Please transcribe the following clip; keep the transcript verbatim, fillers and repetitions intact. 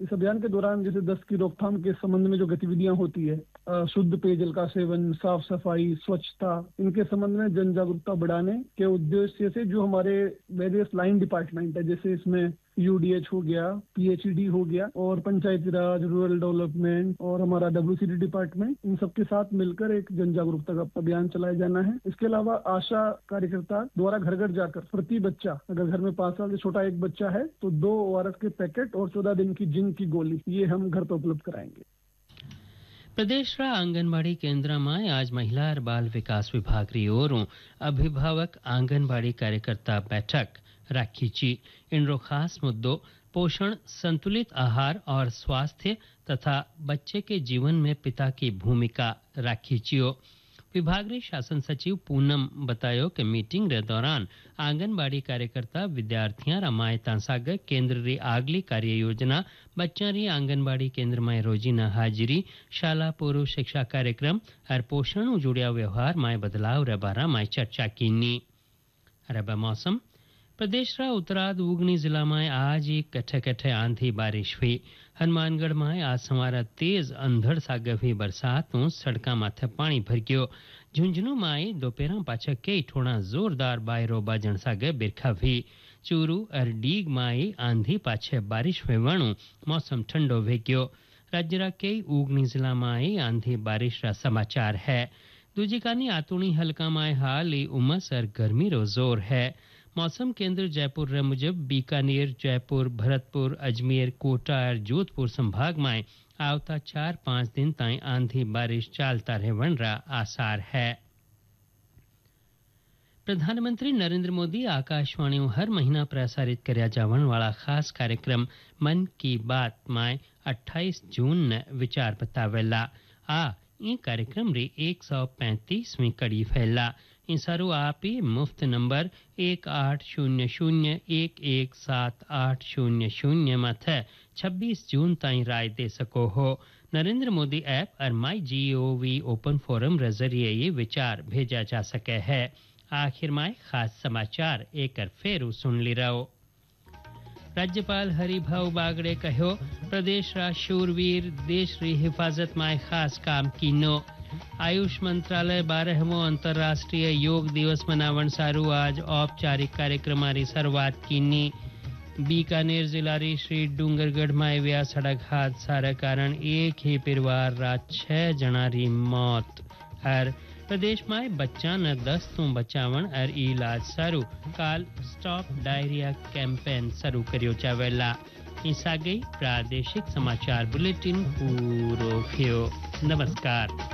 इस अभियान के दौरान जैसे दस्त की रोकथाम के संबंध में जो गतिविधियां होती है, शुद्ध पेयजल का सेवन, साफ सफाई, स्वच्छता, इनके संबंध में जन जागरूकता बढ़ाने के उद्देश्य से जो हमारे वेरियस लाइन डिपार्टमेंट है, जैसे इसमें यूडीएच हो गया, पीएचईडी हो गया और पंचायती राज, रूरल डेवलपमेंट और हमारा डब्ल्यूसीडी डिपार्टमेंट, इन सबके साथ मिलकर एक जन जागरूकता का अभियान चलाया जाना है। इसके अलावा आशा कार्यकर्ता द्वारा घर घर जाकर प्रति बच्चा, अगर घर में पांच साल से छोटा एक बच्चा है तो दो ओआरएस के पैकेट और चौदह दिन की जिंक की गोली, ये हम घर पर उपलब्ध कराएंगे। प्रदेशरा आंगनबाड़ी केन्द्रमां आज महिला और बाल विकास विभाग री ओरों अभिभावक आंगनबाड़ी कार्यकर्ता बैठक राखी ची। इनरो खास मुद्दों पोषण, संतुलित आहार और स्वास्थ्य तथा बच्चे के जीवन में पिता की भूमिका राखी चियो। विभाग रे शासन सचिव पूनम बतायो कि मीटिंग रे दौरान आंगनबाड़ी कार्यकर्ता विद्यार्थियां रमायता सागे केंद्र री आगली कार्य योजना, बच्चा री आंगनबाड़ी केंद्र में रोजीना हाजिरी, शाला पूर्व शिक्षा कार्यक्रम और पोषण जुड़िया व्यवहार में बदलाव रे बारा में चर्चा कीनी। अरबा मौसम प्रदेश रा उत्तराद उगनी जिला में आज एक कठे कठे आंधी बारिश हुई। हनुमानगढ़ में आज सवार तेज अंधड़ सागे हुई बरसात सड़का माथे पानी भर गयो। झुंझुनू में दोपहर पाछा कई ठोड़ा जोरदार बायरो बाजण सागे बिरखा हुई। चूरू और डीग में आंधी पाछे बारिश हुए वणु मौसम ठंडो हो गयो। राज्य रा कई उगनी जिला में आंधी बारिश रा समाचार है। दूजी कानी आतुणी हल्का में हाल उमस और गर्मी रो जोर है। मौसम केंद्र जयपुर रे मुजब बीकानेर, जयपुर, भरतपुर, अजमेर, कोटा और जोधपुर संभाग में आवता चार पांच दिन ताई आंधी बारिश चालता रहवन रा आसार है। प्रधानमंत्री नरेंद्र मोदी आकाशवाणी हर महीना प्रसारित करया जावन वाला खास कार्यक्रम मन की बात में अट्ठाईस जून ने विचार बतावेला। आ ई कार्यक्रम री एक सौ पैंतीसवीं कड़ी फैला। इंसारू आप ही मुफ्त नंबर एक आठ शून्य शून्य एक एक सात आठ शून्य शून्य माथे छब्बीस जून ताई राय दे सको हो। नरेंद्र मोदी ऐप और माई जी ओ वी ओपन फोरम रे जरिए ये विचार भेजा जा सके है। आखिर में खास समाचार एक फेरू सुन ली रहो। राज्यपाल हरिभाऊ बागड़े कहो, प्रदेश रा शूरवीर देश री हिफाजत में खास काम कीनो। आयुष मंत्रालय बारहवो अंतर्राष्ट्रीय योग दिवस मनावन सारू आज औपचारिक कार्यक्रम री शुरुआत कीनी। बीकानेर जिला री श्री डूंगरगढ़ में व्या सड़क हादसा रे कारण एक ही परिवार रा छह जना री मौत। और प्रदेश में बच्चा न दस्त तू बचावन और इलाज सारू काल स्टॉप डायरिया कैंपेन शुरू करियो जावेला। इसा गई प्रादेशिक समाचार बुलेटिन पूरो थियो। नमस्कार।